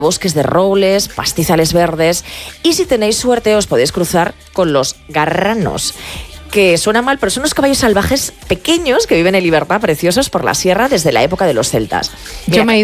bosques de robles, pastizales verdes, y si tenéis suerte os podéis cruzar con los garranos, que suena mal, pero son unos caballos salvajes pequeños que viven en libertad, preciosos por la sierra desde la época de los celtas. Yo me he